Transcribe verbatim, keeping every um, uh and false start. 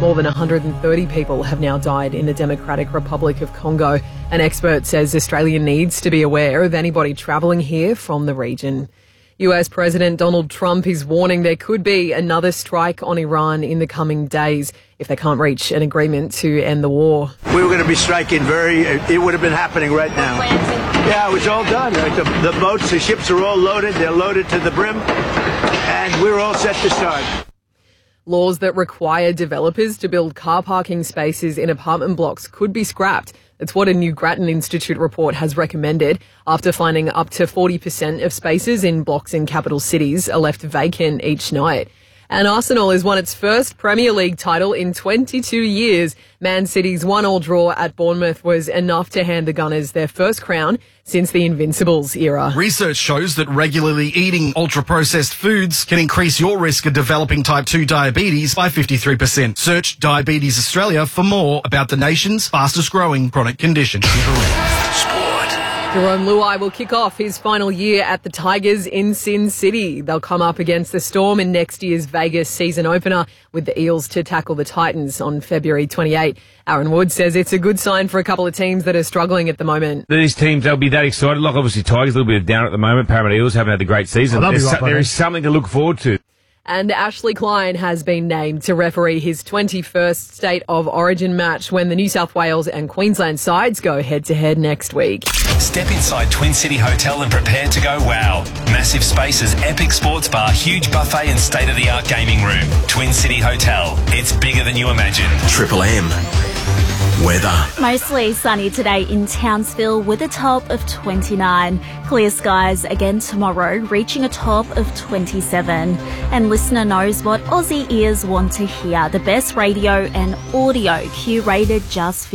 More than one hundred thirty people have now died in the Democratic Republic of Congo. An expert says Australia needs to be aware of anybody travelling here from the region. U S President Donald Trump is warning there could be another strike on Iran in the coming days if they can't reach an agreement to end the war. We were going to be striking very, it would have been happening right now. Yeah, it was all done. The, the boats, the ships are all loaded. They're loaded to the brim. And we're all set to start. Laws that require developers to build car parking spaces in apartment blocks could be scrapped. It's what a new Grattan Institute report has recommended after finding up to forty percent of spaces in blocks in capital cities are left vacant each night. And Arsenal has won its first Premier League title in twenty-two years. Man City's one-all draw at Bournemouth was enough to hand the Gunners their first crown since the Invincibles era. Research shows that regularly eating ultra-processed foods can increase your risk of developing type two diabetes by fifty-three percent. Search Diabetes Australia for more about the nation's fastest-growing chronic condition. Jerome Luai will kick off his final year at the Tigers in Sin City. They'll come up against the Storm in next year's Vegas season opener, with the Eels to tackle the Titans on February twenty-eighth. Aaron Wood says it's a good sign for a couple of teams that are struggling at the moment. These teams, they'll be that excited. Like obviously Tigers, a little bit down at the moment. Parramatta Eels haven't had a great season. Oh, There's right so, there is something to look forward to. And Ashley Klein has been named to referee his twenty-first State of Origin match when the New South Wales and Queensland sides go head-to-head next week. Step inside Twin City Hotel and prepare to go wow. Massive spaces, epic sports bar, huge buffet and state-of-the-art gaming room. Twin City Hotel. It's bigger than you imagine. Triple M. Weather. Mostly sunny today in Townsville with a top of twenty-nine. Clear skies again tomorrow, reaching a top of twenty-seven. And listener knows what Aussie ears want to hear. The best radio and audio curated just for